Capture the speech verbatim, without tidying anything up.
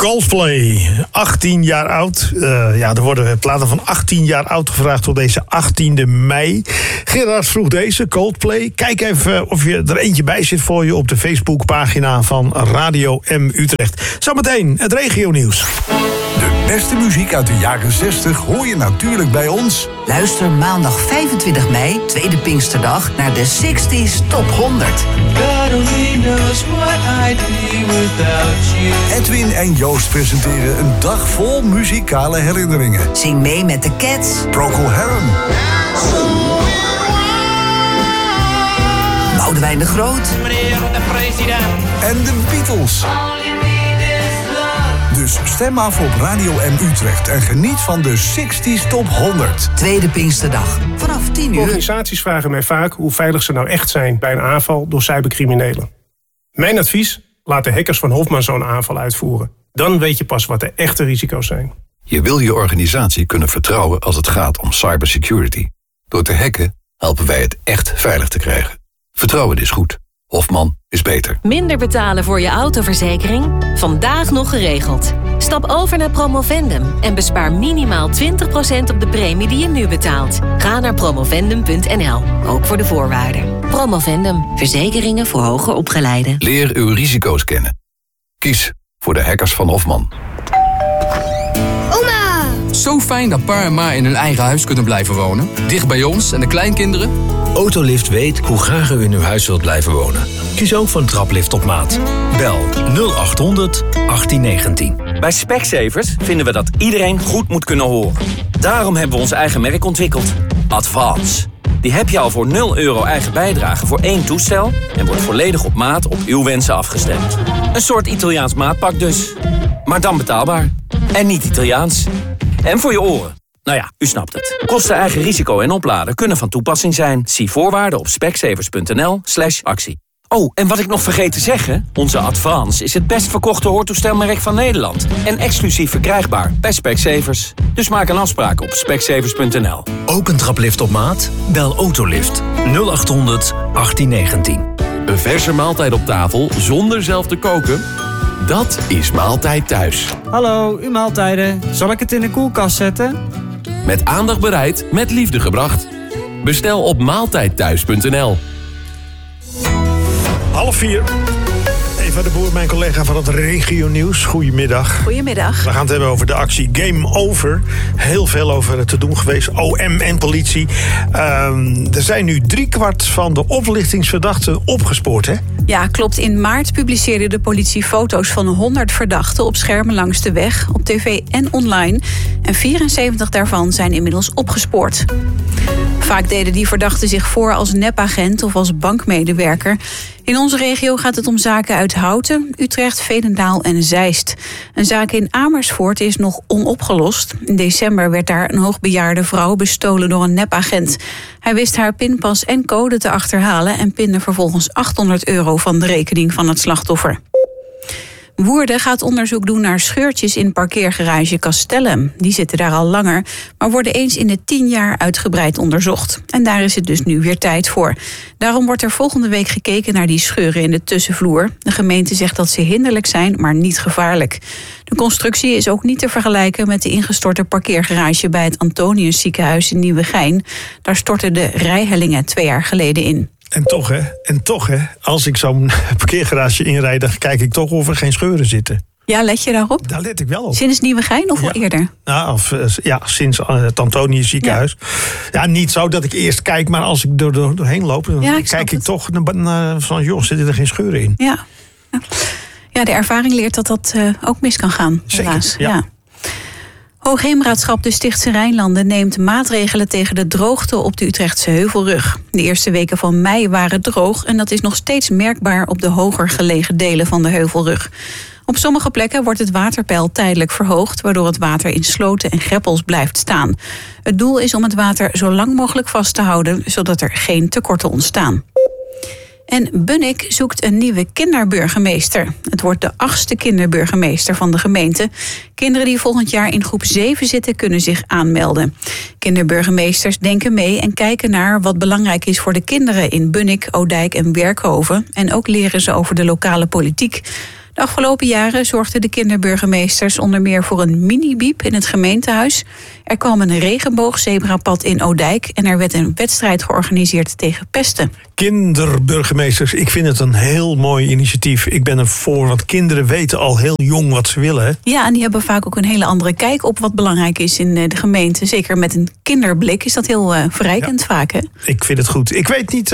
Coldplay, achttien jaar oud. Uh, ja, er worden platen van achttien jaar oud gevraagd tot deze achttiende mei. Gerard vroeg deze, Coldplay. Kijk even of je er eentje bij zit voor je op de Facebookpagina van Radio M Utrecht. Zometeen het regionieuws. De beste muziek uit de jaren zestig hoor je natuurlijk bij ons. Luister maandag vijfentwintig mei, tweede Pinksterdag, naar de zestig's Top honderd. Edwin en Joost presenteren een dag vol muzikale herinneringen. Zing mee met de Cats, Procol Harum, Boudewijn de Groot, meneer de president, en de Beatles. Dus stem af op Radio M Utrecht en geniet van de zestig's Top honderd. Tweede Pinksterdag, vanaf tien uur. Organisaties vragen mij vaak hoe veilig ze nou echt zijn bij een aanval door cybercriminelen. Mijn advies, laat de hackers van Hofman zo'n aanval uitvoeren. Dan weet je pas wat de echte risico's zijn. Je wil je organisatie kunnen vertrouwen als het gaat om cybersecurity. Door te hacken helpen wij het echt veilig te krijgen. Vertrouwen is goed. Hofman is beter. Minder betalen voor je autoverzekering? Vandaag nog geregeld. Stap over naar Promovendum en bespaar minimaal twintig procent op de premie die je nu betaalt. Ga naar promovendum punt n l, ook voor de voorwaarden. Promovendum, verzekeringen voor hoger opgeleiden. Leer uw risico's kennen. Kies voor de hackers van Hofman. Oma! Zo fijn dat pa en ma in hun eigen huis kunnen blijven wonen. Dicht bij ons en de kleinkinderen. Autolift weet hoe graag u in uw huis wilt blijven wonen. Kies ook voor een traplift op maat. Bel nul acht honderd achttien negentien. Bij Specsavers vinden we dat iedereen goed moet kunnen horen. Daarom hebben we ons eigen merk ontwikkeld. Advance. Die heb je al voor nul euro eigen bijdrage voor één toestel en wordt volledig op maat op uw wensen afgestemd. Een soort Italiaans maatpak dus. Maar dan betaalbaar. En niet Italiaans. En voor je oren. Nou ja, u snapt het. Kosten, eigen risico en opladen kunnen van toepassing zijn. Zie voorwaarden op specsavers punt n l slash actie. Oh, en wat ik nog vergeet te zeggen. Onze Advance is het best verkochte hoortoestelmerk van Nederland. En exclusief verkrijgbaar bij Specsavers. Dus maak een afspraak op specsavers punt n l. Ook een traplift op maat? Bel Autolift nul acht honderd achttien negentien. Een verse maaltijd op tafel zonder zelf te koken? Dat is Maaltijd Thuis. Hallo, uw maaltijden. Zal ik het in de koelkast zetten? Met aandacht bereid, met liefde gebracht. Bestel op maaltijdthuis punt n l. Half vier. Eva de Boer, mijn collega van het regionieuws. Goedemiddag. Goedemiddag. We gaan het hebben over de actie Game Over. Heel veel over te doen geweest. O M en politie. Um, er zijn nu driekwart van de oplichtingsverdachten opgespoord, hè? Ja, klopt. In maart publiceerde de politie foto's van honderd verdachten op schermen langs de weg, op tv en online. En vierenzeventig daarvan zijn inmiddels opgespoord. Vaak deden die verdachten zich voor als nepagent of als bankmedewerker. In onze regio gaat het om zaken uit Houten, Utrecht, Veenendaal en Zeist. Een zaak in Amersfoort is nog onopgelost. In december werd daar een hoogbejaarde vrouw bestolen door een nepagent. Hij wist haar pinpas en code te achterhalen en pinde vervolgens achthonderd euro van de rekening van het slachtoffer. Woerden gaat onderzoek doen naar scheurtjes in parkeergarage Castellum. Die zitten daar al langer, maar worden eens in de tien jaar uitgebreid onderzocht. En daar is het dus nu weer tijd voor. Daarom wordt er volgende week gekeken naar die scheuren in de tussenvloer. De gemeente zegt dat ze hinderlijk zijn, maar niet gevaarlijk. De constructie is ook niet te vergelijken met de ingestorte parkeergarage bij het Antonius ziekenhuis in Nieuwegein. Daar stortten de rijhellingen twee jaar geleden in. En toch, hè, en toch, hè, als ik zo'n parkeergarage inrijd, dan kijk ik toch of er geen scheuren zitten. Ja, let je daarop? Daar let ik wel op. Sinds Nieuwegein of ja. al eerder? Nou, of, ja, sinds het Antonius ziekenhuis. Ja. ja, niet zo dat ik eerst kijk, maar als ik er door, doorheen loop, dan ja, ik kijk ik het. toch naar, van, joh, zitten er geen scheuren in? Ja, ja de ervaring leert dat dat uh, ook mis kan gaan, helaas. Zeker, ja. ja. Hoogheemraadschap de Stichtse Rijnlanden neemt maatregelen tegen de droogte op de Utrechtse Heuvelrug. De eerste weken van mei waren droog en dat is nog steeds merkbaar op de hoger gelegen delen van de Heuvelrug. Op sommige plekken wordt het waterpeil tijdelijk verhoogd, waardoor het water in sloten en greppels blijft staan. Het doel is om het water zo lang mogelijk vast te houden, zodat er geen tekorten ontstaan. En Bunnik zoekt een nieuwe kinderburgemeester. Het wordt de achtste kinderburgemeester van de gemeente. Kinderen die volgend jaar in groep zeven zitten kunnen zich aanmelden. Kinderburgemeesters denken mee en kijken naar wat belangrijk is voor de kinderen in Bunnik, Odijk en Werkhoven. En ook leren ze over de lokale politiek. De afgelopen jaren zorgden de kinderburgemeesters onder meer voor een mini-biep in het gemeentehuis. Er kwam een regenboogzebrapad in Odijk en er werd een wedstrijd georganiseerd tegen pesten. Kinderburgemeesters, ik vind het een heel mooi initiatief. Ik ben ervoor, want kinderen weten al heel jong wat ze willen. Hè? Ja, en die hebben vaak ook een hele andere kijk op wat belangrijk is in de gemeente. Zeker met een kinderblik is dat heel uh, verrijkend ja. vaak. Hè? Ik vind het goed. Ik weet niet